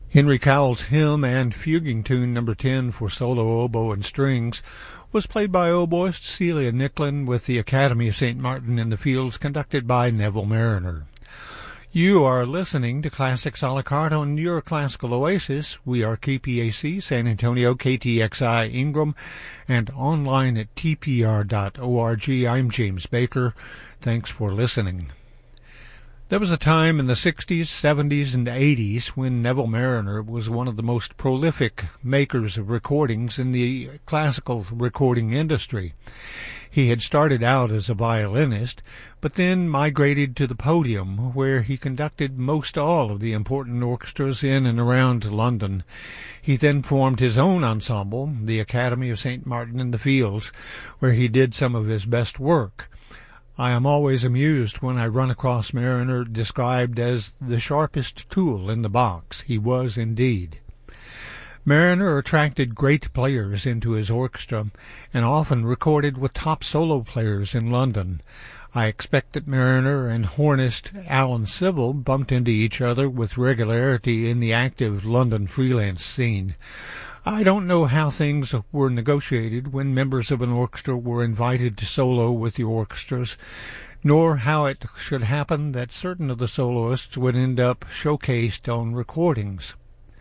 Henry Cowell's hymn and fuguing tune number 10 for solo oboe and strings was played by oboist Celia Nicklin with the Academy of St. Martin in the Fields, conducted by Neville Marriner. You are listening to Classics a la carte on your classical oasis. We are KPAC San Antonio, KTXI Ingram, and online at tpr.org. I'm James Baker. Thanks for listening. There was a time in the 60s, 70s, and 80s when Neville Marriner was one of the most prolific makers of recordings in the classical recording industry. He had started out as a violinist, but then migrated to the podium, where he conducted most all of the important orchestras in and around London. He then formed his own ensemble, the Academy of St. Martin in the Fields, where he did some of his best work. I am always amused when I run across Marriner described as the sharpest tool in the box. He was indeed. Marriner attracted great players into his orchestra and often recorded with top solo players in London. I expect that Marriner and hornist Alan Civil bumped into each other with regularity in the active London freelance scene. I don't know how things were negotiated when members of an orchestra were invited to solo with the orchestras, nor how it should happen that certain of the soloists would end up showcased on recordings.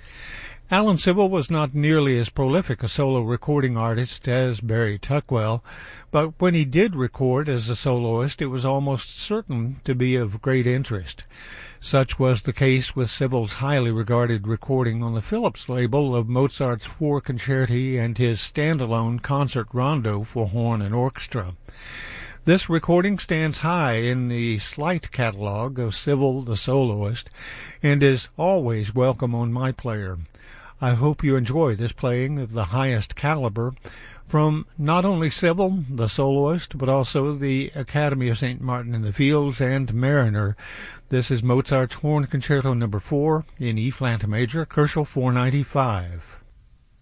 Alan Civil was not nearly as prolific a solo recording artist as Barry Tuckwell, but when he did record as a soloist, it was almost certain to be of great interest. Such was the case with Civil's highly regarded recording on the Philips label of Mozart's Four Concerti and his standalone concert rondo for horn and orchestra. This recording stands high in the slight catalog of Civil the soloist and is always welcome on my player. I hope you enjoy this playing of the highest caliber from not only Civil, the soloist, but also the Academy of St. Martin in the Fields and Marriner. This is Mozart's Horn Concerto No. 4 in E-flat major, Kochel 495.